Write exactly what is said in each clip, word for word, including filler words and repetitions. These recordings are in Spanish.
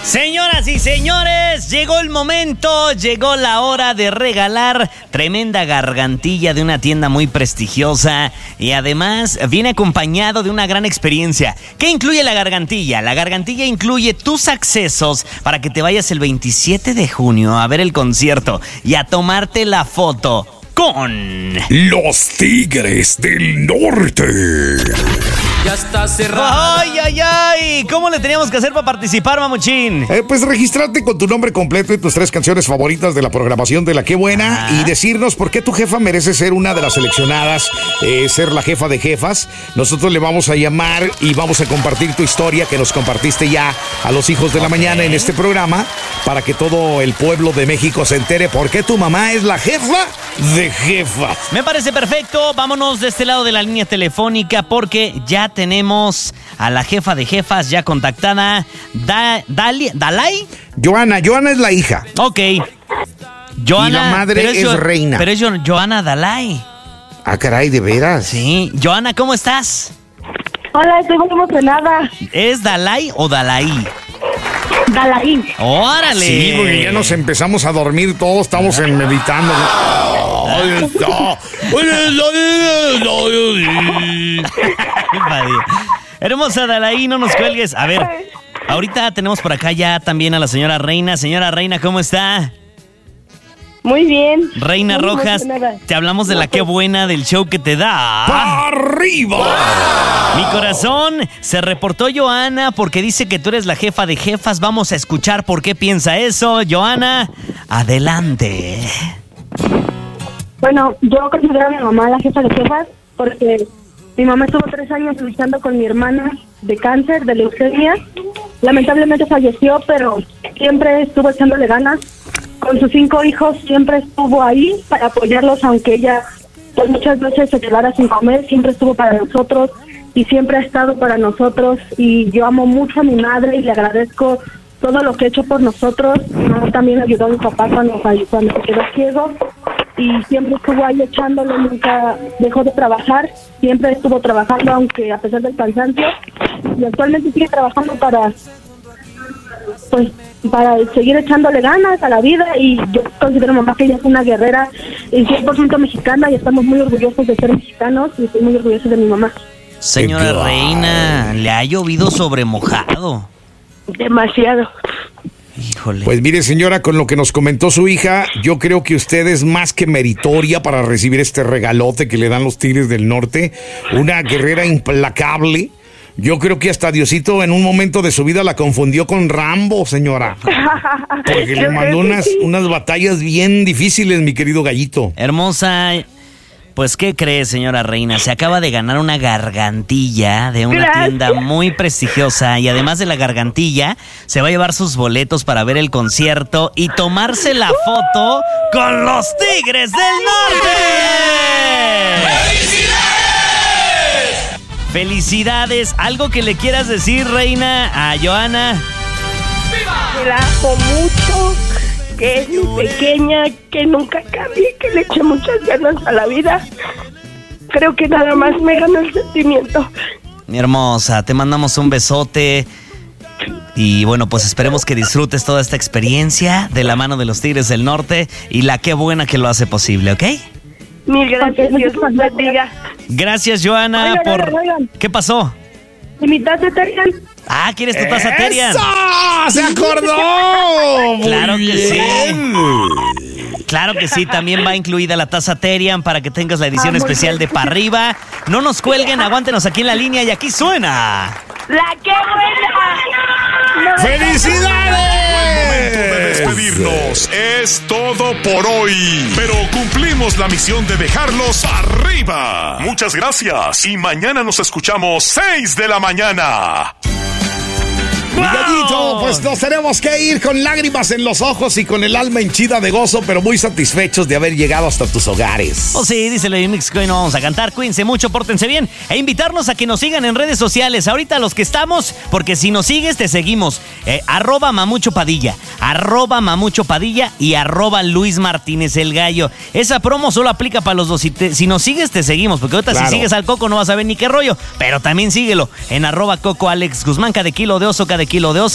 Señoras y señores, llegó el momento, llegó la hora de regalar tremenda gargantilla de una tienda muy prestigiosa y además viene acompañado de una gran experiencia. ¿Qué incluye la gargantilla? La gargantilla incluye tus accesos para que te vayas el veintisiete de junio a ver el concierto y a tomarte la foto con los Tigres del Norte. Ya está cerrado. ¡Ay, ay, ay! ¿Cómo le teníamos que hacer para participar, mamuchín? Eh, pues registrarte con tu nombre completo y tus tres canciones favoritas de la programación de La Qué Buena ah. y decirnos por qué tu jefa merece ser una de las seleccionadas, eh, ser la jefa de jefas. Nosotros le vamos a llamar y vamos a compartir tu historia que nos compartiste ya a los hijos de la okay. mañana en este programa para que todo el pueblo de México se entere por qué tu mamá es la jefa de jefas. Me parece perfecto. Vámonos de este lado de la línea telefónica porque ya tenemos a la jefa de jefas ya contactada. Da, Dali, ¿Dalai? Joana, Joana es la hija. Ok. Joana, y la madre es, es reina. Pero es Joana Dalai. Ah, caray, ¿de veras? Sí. Joana, ¿cómo estás? Hola, estoy muy emocionada. ¿Es Dalai o Dalai? Dalai. ¡Órale! Sí, porque ya nos empezamos a dormir todos, estamos en meditando. Hermosa Dalai, no nos cuelgues. A ver, ahorita tenemos por acá ya también a la señora Reina. Señora Reina, ¿cómo está? Muy bien. Reina Muy Rojas, te hablamos de la Qué Buena del show que te da. ¡Arriba! Mi corazón, se reportó Joana porque dice que tú eres la jefa de jefas. Vamos a escuchar por qué piensa eso. Joana, adelante. Bueno, yo considero a mi mamá la jefa de jefas porque mi mamá estuvo tres años luchando con mi hermana de cáncer, de leucemia. Lamentablemente falleció, pero siempre estuvo echándole ganas. Con sus cinco hijos siempre estuvo ahí para apoyarlos, aunque ella pues muchas veces se quedara sin comer, siempre estuvo para nosotros y siempre ha estado para nosotros. Y yo amo mucho a mi madre y le agradezco todo lo que ha hecho por nosotros. Mi mamá también ayudó a mi papá cuando, cuando se quedó ciego y siempre estuvo ahí echándole, nunca dejó de trabajar, siempre estuvo trabajando aunque a pesar del cansancio, y actualmente sigue trabajando para pues para seguir echándole ganas a la vida. Y yo considero mamá que ella es una guerrera y cien por ciento mexicana y estamos muy orgullosos de ser mexicanos y estoy muy orgullosa de mi mamá. Señora Reina, le ha llovido sobre mojado. Demasiado. Híjole. Pues mire, señora, con lo que nos comentó su hija, yo creo que usted es más que meritoria para recibir este regalote que le dan los Tigres del Norte. Una guerrera implacable. Yo creo que hasta Diosito en un momento de su vida la confundió con Rambo, señora. Porque le mandó unas, unas batallas bien difíciles, mi querido gallito. Hermosa, pues ¿qué crees, señora Reina? Se acaba de ganar una gargantilla de una Gracias. tienda muy prestigiosa y además de la gargantilla, se va a llevar sus boletos para ver el concierto y tomarse la foto con los Tigres del Norte. ¡Felicidades! ¿Algo que le quieras decir, Reina, a Joana? Que la amo mucho, que es mi pequeña, que nunca cambie, que le eche muchas ganas a la vida. Creo que nada más me gana el sentimiento. Mi hermosa, te mandamos un besote. Y bueno, pues esperemos que disfrutes toda esta experiencia de la mano de los Tigres del Norte y la Qué Buena que lo hace posible, ¿ok? Mil gracias, Dios los bendiga. Gracias, Joana, Oigan, por... oigan, oigan. ¿Qué pasó? ¿Y mi taza Terian? Ah, ¿quieres tu taza Terian? ¡Eso! ¡Se acordó! Claro Muy que bien. sí. Claro que sí, también va incluida la taza Terian para que tengas la edición Ah, especial de Pa' Arriba. No nos cuelguen, aguántenos aquí en la línea y aquí suena. ¡La Qué Buena! No. ¡Felicidades! De despedirnos. Es todo por hoy. Pero cumplimos la misión de dejarlos arriba. Muchas gracias. Y mañana nos escuchamos seis de la mañana. Mi gallito, pues nos tenemos que ir con lágrimas en los ojos y con el alma henchida de gozo, pero muy satisfechos de haber llegado hasta tus hogares. Oh sí, dice Lady Mix que hoy no vamos a cantar. Cuídense mucho, pórtense bien e invitarnos a que nos sigan en redes sociales. Ahorita los que estamos, porque si nos sigues te seguimos. Eh, arroba Mamucho Padilla, arroba Mamucho Padilla y arroba Luis Martínez el Gallo. Esa promo solo aplica para los dos. Si, te, si nos sigues te seguimos, porque ahorita Claro. si sigues al Coco no vas a ver ni qué rollo. Pero también síguelo en arroba Coco Alex Guzmán, cada kilo de oso, cada kilo de oso, Alex Guzmán.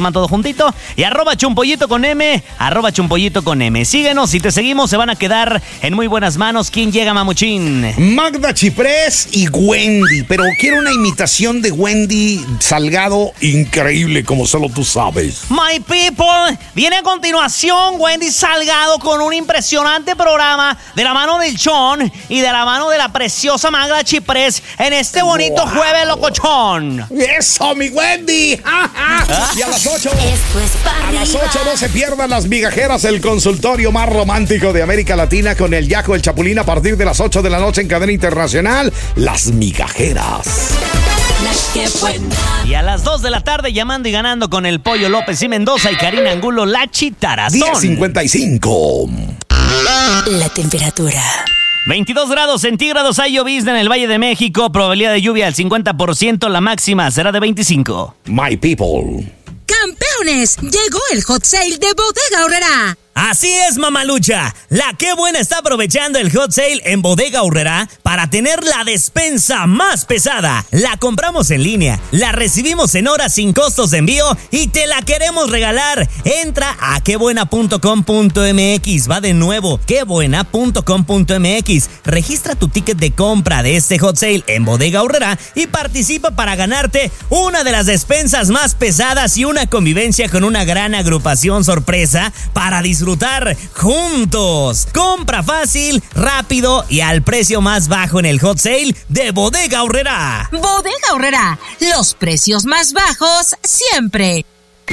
suman todo juntito. Y arroba chumpollito con M, arroba chumpollito con M. Síguenos, si te seguimos se van a quedar en muy buenas manos. ¿Quién llega, mamuchín? Magda Chiprés y Wendy, pero quiero una imitación de Wendy Salgado increíble, como solo tú sabes. My people, viene a continuación Wendy Salgado con un impresionante programa de la mano del Chon y de la mano de la preciosa Magda Chiprés en este bonito wow. jueves locochón. ¡Eso, mi Wendy! Y a las ocho, Esto es para a las arriba. ocho no se pierdan las migajeras, el consultorio más romántico de América Latina con el Yaco, el Chapulín, a partir de las ocho de la noche en cadena internacional. Las migajeras. Y a las dos de la tarde llamando y ganando con el Pollo López y Mendoza y Karina Angulo, la Chitarazón. diez cincuenta y cinco. La temperatura. veintidós grados centígrados, hay llovizna en el Valle de México, probabilidad de lluvia al cincuenta por ciento, la máxima será de veinticinco. My people. ¡Campeones! Llegó el hot sale de Bodega Aurrerá. Así es, mamalucha. La Qué Buena está aprovechando el hot sale en Bodega Aurrerá para tener la despensa más pesada. La compramos en línea, la recibimos en horas sin costos de envío y te la queremos regalar. Entra a quebuena punto com punto m x. Va de nuevo, quebuena punto com punto m x. Registra tu ticket de compra de este hot sale en Bodega Aurrerá y participa para ganarte una de las despensas más pesadas y una convivencia con una gran agrupación sorpresa para disfrutar disfrutar juntos. Compra fácil, rápido y al precio más bajo en el hot sale de Bodega Aurrerá. Bodega Aurrerá, los precios más bajos siempre.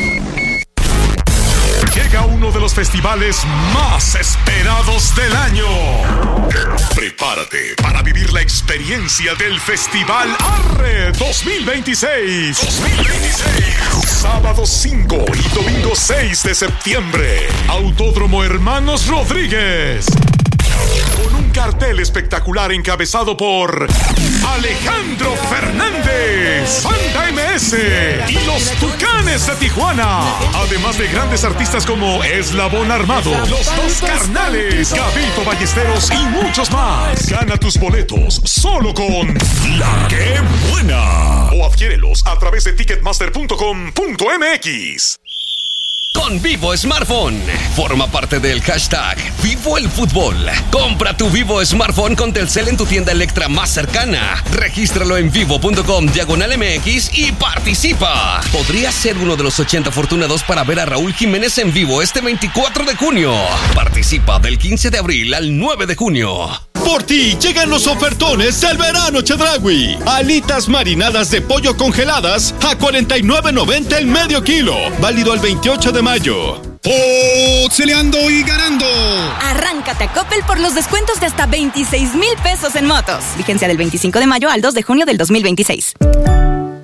Llega uno de los festivales más esperados del año. Prepárate para vivir la experiencia del Festival Arre dos mil veintiséis. dos mil veintiséis. Sábado cinco y domingo seis de septiembre. Autódromo Hermanos Rodríguez. Con un cartel espectacular encabezado por Alejandro Fernández, Banda M S y los Tucanes de Tijuana. Además de grandes artistas como Eslabón Armado, Los Dos Carnales, Gabito Ballesteros y muchos más. Gana tus boletos solo con La Qué Buena. O adquiérelos a través de ticketmaster punto com punto m x. Con Vivo Smartphone. Forma parte del hashtag Vivo el Fútbol. Compra tu Vivo Smartphone con Telcel en tu tienda Electra más cercana. Regístralo en vivo punto com diagonal M X y participa. Podrías ser uno de los ochenta afortunados para ver a Raúl Jiménez en vivo este veinticuatro de junio. Participa del quince de abril al nueve de junio. Por ti llegan los ofertones del verano Chedraui. Alitas marinadas de pollo congeladas a cuarenta y nueve noventa el medio kilo. Válido el veintiocho de mayo. ¡Oxeleando y ganando! Arráncate a Coppel por los descuentos de hasta veintiséis mil pesos en motos. Vigencia del veinticinco de mayo al dos de junio del dos mil veintiséis.